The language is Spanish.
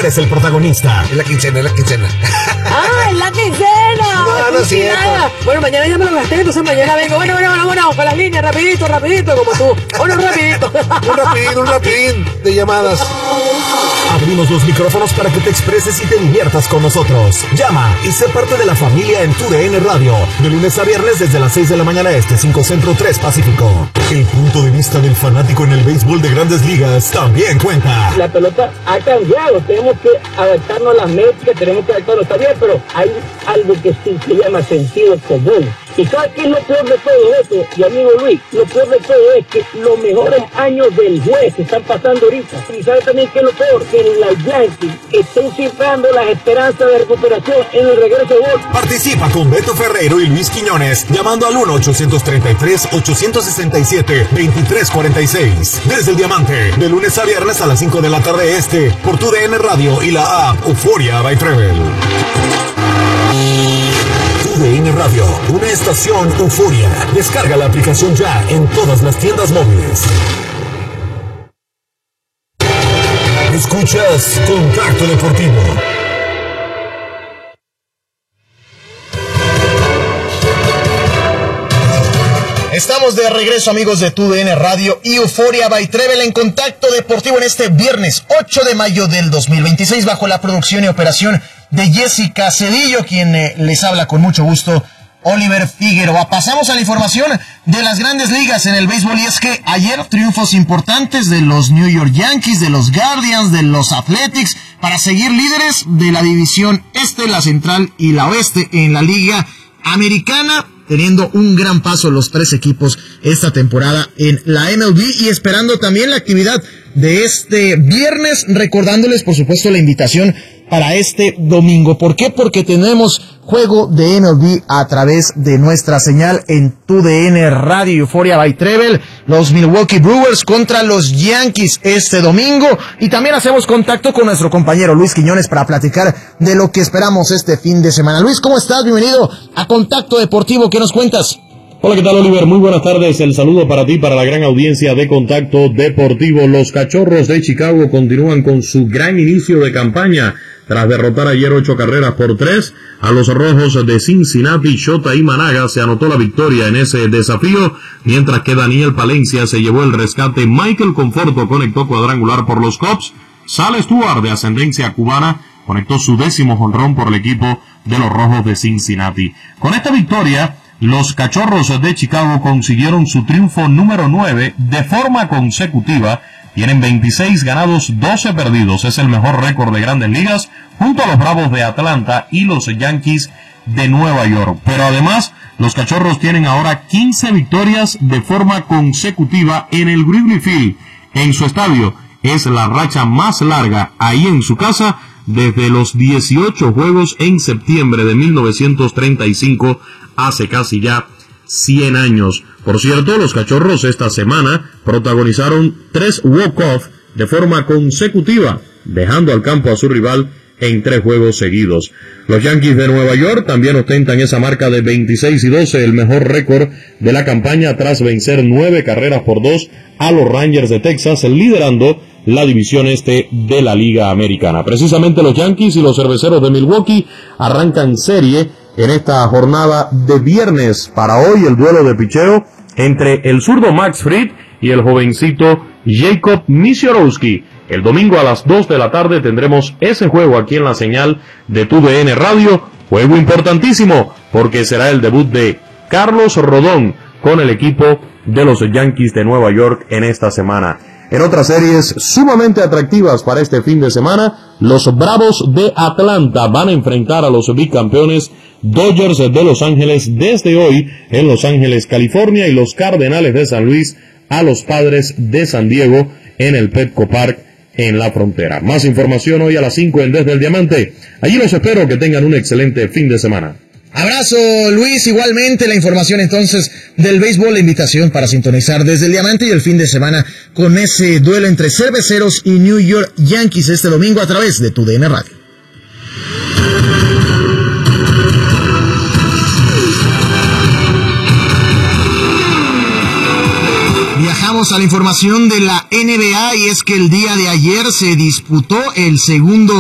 eres el protagonista. Es la quincena. ¡Ah, es la quincena! No es cierto. Bueno, mañana ya me lo gasté, entonces mañana vengo. Bueno, con las líneas, rapidito, como tú. Rapidito. Un rapidín de llamadas. Abrimos los micrófonos para que te expreses y te diviertas con nosotros. Llama y sé parte de la familia en TUDN Radio. De lunes a viernes desde las 6 de la mañana este, 5 Centro, 3 Pacífico. El punto de vista del fanático en el béisbol de Grandes Ligas también cuenta. La pelota ha cambiado, tenemos que adaptarnos a las métricas, tenemos que adaptarnos, está bien, pero hay algo que sí se llama sentido común. ¿Y sabes qué es lo peor de todo esto, mi amigo Luis? Lo peor de todo es que los mejores años del juez se están pasando ahorita. Y sabes también qué es lo peor, que los Yankees estén cifrando las esperanzas de recuperación en el regreso de gol. Participa con Beto Ferreiro y Luis Quiñones llamando al 1-833-867-2346. Desde el Diamante, de lunes a viernes a las 5 de la tarde este, por TUDN Radio y la app Euforia by Travel. TUDN Radio, una estación Euforia. Descarga la aplicación ya en todas las tiendas móviles. Escuchas Contacto Deportivo. Estamos de regreso, amigos de TUDN Radio y Euforia by Travel en Contacto Deportivo en este viernes 8 de mayo del 2026 bajo la producción y operación de Jessica Cedillo, quien les habla con mucho gusto, Oliver Figueroa. Pasamos a la información de las Grandes Ligas en el béisbol y es que ayer triunfos importantes de los New York Yankees, de los Guardians, de los Athletics para seguir líderes de la división este, la central y la oeste en la Liga Americana, teniendo un gran paso los tres equipos esta temporada en la MLB y esperando también la actividad de este viernes, recordándoles por supuesto la invitación para este domingo. ¿Por qué? Porque tenemos juego de MLB a través de nuestra señal en TUDN Radio Euforia by Travel, los Milwaukee Brewers contra los Yankees este domingo, y también hacemos contacto con nuestro compañero Luis Quiñones para platicar de lo que esperamos este fin de semana. Luis, ¿cómo estás? Bienvenido a Contacto Deportivo, ¿qué nos cuentas? Hola, ¿qué tal, Oliver? Muy buenas tardes. El saludo para ti, para la gran audiencia de Contacto Deportivo. Los Cachorros de Chicago continúan con su gran inicio de campaña tras derrotar ayer 8-3 a los Rojos de Cincinnati. Shota Imanaga se anotó la victoria en ese desafío, mientras que Daniel Palencia se llevó el rescate. Michael Conforto conectó cuadrangular por los Cubs. Sal Stewart, de ascendencia cubana, conectó su 10º jonrón por el equipo de los Rojos de Cincinnati. Con esta victoria, los Cachorros de Chicago consiguieron su triunfo número 9 de forma consecutiva. Tienen 26 ganados, 12 perdidos. Es el mejor récord de Grandes Ligas, junto a los Bravos de Atlanta y los Yankees de Nueva York. Pero además, los Cachorros tienen ahora 15 victorias de forma consecutiva en el Wrigley Field, en su estadio. Es la racha más larga ahí en su casa desde los 18 juegos en septiembre de 1935, hace casi ya 100 años. Por cierto, los Cachorros esta semana protagonizaron 3 walk-off de forma consecutiva, dejando al campo a su rival en 3 juegos seguidos. Los Yankees de Nueva York también ostentan esa marca de 26-12, el mejor récord de la campaña tras vencer 9-2 a los Rangers de Texas, liderando la división este de la Liga Americana. Precisamente los Yankees y los Cerveceros de Milwaukee arrancan serie en esta jornada de viernes. Para hoy el duelo de picheo entre el zurdo Max Fried y el jovencito Jacob Misiorowski. El domingo a las 2 de la tarde tendremos ese juego aquí en la señal de TUDN Radio. Juego importantísimo porque será el debut de Carlos Rodón con el equipo de los Yankees de Nueva York en esta semana. En otras series sumamente atractivas para este fin de semana, los Bravos de Atlanta van a enfrentar a los bicampeones Dodgers de Los Ángeles desde hoy en Los Ángeles, California, y los Cardenales de San Luis a los Padres de San Diego en el Petco Park en la frontera. Más información hoy a las 5 en Desde el Diamante. Allí los espero, que tengan un excelente fin de semana. Abrazo, Luis. Igualmente la información entonces del béisbol, la invitación para sintonizar Desde el Diamante y el fin de semana con ese duelo entre Cerveceros y New York Yankees este domingo a través de TUDN Radio. Viajamos a la información de la NBA y es que el día de ayer se disputó el segundo